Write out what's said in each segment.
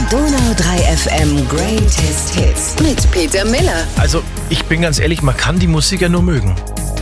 Donau 3 FM Greatest Hits mit Peter Miller. Also, ich bin ganz ehrlich, man kann die Musik ja nur mögen.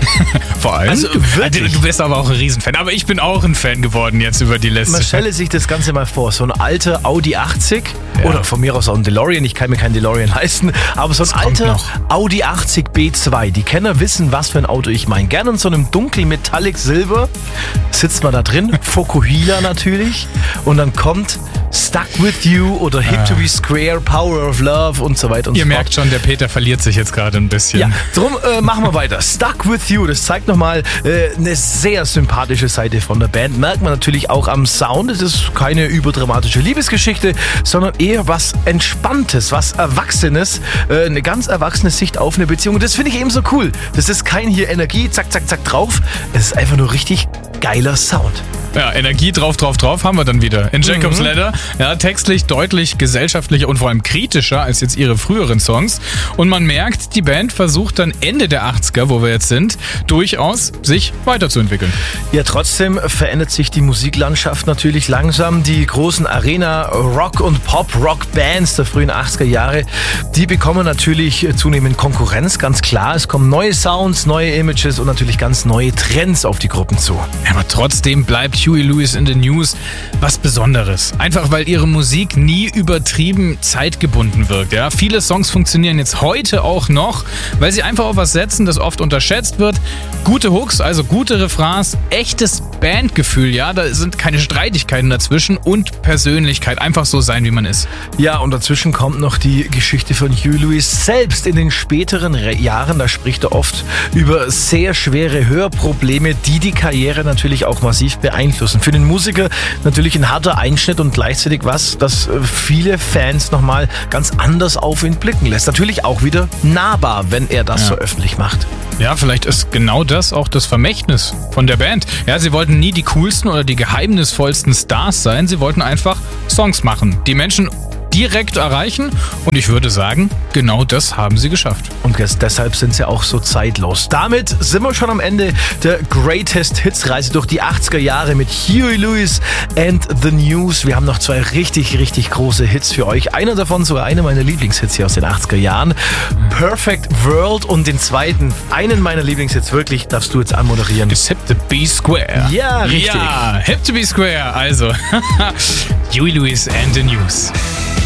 Vor allem, Also, wirklich. du bist aber auch ein Riesenfan. Aber ich bin auch ein Fan geworden jetzt über die Liste. Man stelle sich das Ganze mal vor, so ein alter Audi 80 oder von mir aus auch ein DeLorean, ich kann mir keinen DeLorean leisten, aber so ein alter noch. Audi 80 B2. Die Kenner wissen, was für ein Auto ich meine. Gerne in so einem dunkel Metallic Silber sitzt man da drin, Fokuhila natürlich, und dann kommt Stuck With You oder Hip to Be Square, Power of Love und so weiter und so Ihr fort. merkt schon, der Peter verliert sich jetzt gerade ein bisschen. Ja, drum machen wir weiter. Stuck With You, das zeigt nochmal eine sehr sympathische Seite von der Band. Merkt man natürlich auch am Sound. Es ist keine überdramatische Liebesgeschichte, sondern eher was Entspanntes, was Erwachsenes, eine ganz erwachsene Sicht auf eine Beziehung. Und das finde ich eben so cool. Das ist kein hier Energie, zack, zack, zack drauf. Es ist einfach nur richtig geiler Sound. Ja, Energie drauf haben wir dann wieder. In Jacob's Ladder, ja, textlich deutlich gesellschaftlicher und vor allem kritischer als jetzt ihre früheren Songs. Und man merkt, die Band versucht dann Ende der 80er, wo wir jetzt sind, durchaus sich weiterzuentwickeln. Ja, trotzdem verändert sich die Musiklandschaft natürlich langsam. Die großen Arena-Rock- und Pop-Rock-Bands der frühen 80er Jahre, die bekommen natürlich zunehmend Konkurrenz, ganz klar. Es kommen neue Sounds, neue Images und natürlich ganz neue Trends auf die Gruppen zu. Ja, aber trotzdem bleibt Huey Lewis in the News was Besonderes. Einfach weil ihre Musik nie übertrieben zeitgebunden wirkt. Ja? Viele Songs funktionieren jetzt heute auch noch, weil sie einfach auf was setzen, das oft unterschätzt wird. Gute Hooks, also gute Refrains, echtes Bandgefühl, ja, da sind keine Streitigkeiten dazwischen und Persönlichkeit, einfach so sein, wie man ist. Ja, und dazwischen kommt noch die Geschichte von Huey Lewis selbst in den späteren Jahren. Da spricht er oft über sehr schwere Hörprobleme, die Karriere natürlich auch massiv beeinflussen. Für den Musiker natürlich ein harter Einschnitt und gleichzeitig was, das viele Fans nochmal ganz anders auf ihn blicken lässt. Natürlich auch wieder nahbar, wenn er das so öffentlich macht. Ja, vielleicht ist genau das auch das Vermächtnis von der Band. Ja, sie wollten nie die coolsten oder die geheimnisvollsten Stars sein. Sie wollten einfach Songs machen, die Menschen direkt erreichen. Und ich würde sagen, genau das haben sie geschafft. Und deshalb sind sie auch so zeitlos. Damit sind wir schon am Ende der Greatest Hits Reise durch die 80er Jahre mit Huey Lewis and the News. Wir haben noch zwei richtig, richtig große Hits für euch. Einer davon sogar einer meiner Lieblingshits hier aus den 80er Jahren. Perfect World, und den zweiten, einen meiner Lieblingshits wirklich, darfst du jetzt anmoderieren. Ist Hip to Be Square. Ja, richtig. Ja, Hip to Be Square. Also, Huey Lewis and the News.